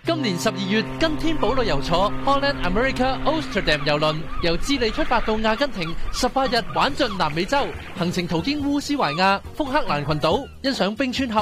今年12月，跟天寶旅遊坐 Holland America Amsterdam 郵輪，由智利出發到阿根廷，18日玩盡南美洲，行程途經烏斯懷亞、福克蘭群島，欣賞冰川合